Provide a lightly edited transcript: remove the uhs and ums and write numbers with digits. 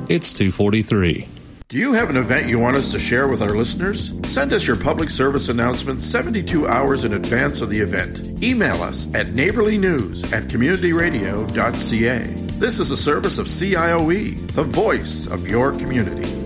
it's 243. Do you have an event you want us to share with our listeners? Send us your public service announcement 72 hours in advance of the event. Email us at neighborlynews@communityradio.ca. This is a service of CIOE, the voice of your community.